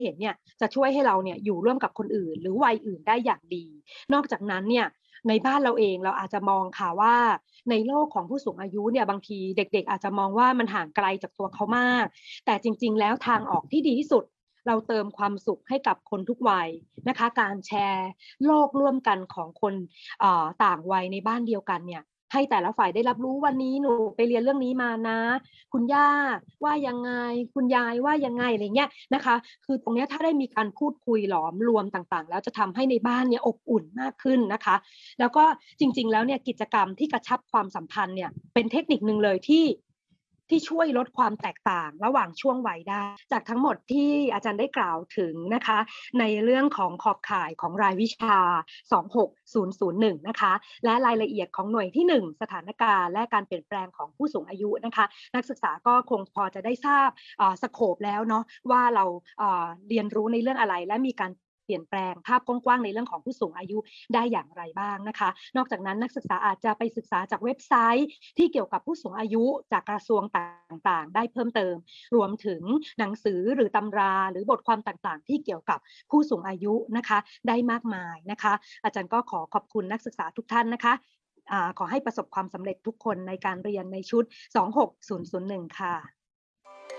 เห็นเนี่ยจะช่วยให้เราเนี่ยอยู่ร่วมกับคนอื่นหรือวัยอื่นได้อย่างดีนอกจากนั้นเนี่ยในบ้านเราเองเราอาจจะมองค่ะว่าในโลกของผู้สูงอายุเนี่ยบางทีเด็กๆอาจจะมองว่ามันห่างไกลจากตัวเขามากแต่จริงๆแล้วทางออกที่ดีที่สุดเราเติมความสุขให้กับคนทุกวัยนะคะการแชร์โลกร่วมกันของคนต่างวัยในบ้านเดียวกันเนี่ยให้แต่ละฝ่ายได้รับรู้วันนี้หนูไปเรียนเรื่องนี้มานะคุณย่าว่ายังไงคุณยายว่ายังไงอะไรเงี้ยนะคะคือตรงนี้ถ้าได้มีการพูดคุยหลอมรวมต่างๆแล้วจะทำให้ในบ้านเนี่ยอบอุ่นมากขึ้นนะคะแล้วก็จริงๆแล้วเนี่ยกิจกรรมที่กระชับความสัมพันธ์เนี่ยเป็นเทคนิคหนึ่งเลยที่ช่วยลดความแตกต่างระหว่างช่วงวัยได้จากทั้งหมดที่อาจารย์ได้กล่าวถึงนะคะในเรื่องของขอบข่ายของรายวิชา26001นะคะและรายละเอียดของหน่วยที่1สถานการณ์และการเปลี่ยนแปลงของผู้สูงอายุนะคะนักศึกษาก็คงพอจะได้ทราบสโคปแล้วเนาะว่าเราเรียนรู้ในเรื่องอะไรและมีการเปลี่ยนแปลงภาพกว้างๆในเรื่องของผู้สูงอายุได้อย่างไรบ้างนะคะนอกจากนั้นนักศึกษาอาจจะไปศึกษาจากเว็บไซต์ที่เกี่ยวกับผู้สูงอายุจากกระทรวงต่างๆได้เพิ่มเติมรวมถึงหนังสือหรือตำราหรือบทความต่างๆที่เกี่ยวกับผู้สูงอายุนะคะได้มากมายนะคะอาจารย์ก็ขอขอบคุณนักศึกษาทุกท่านนะคะขอให้ประสบความสำเร็จทุกคนในการเรียนในชุด26001ค่ะ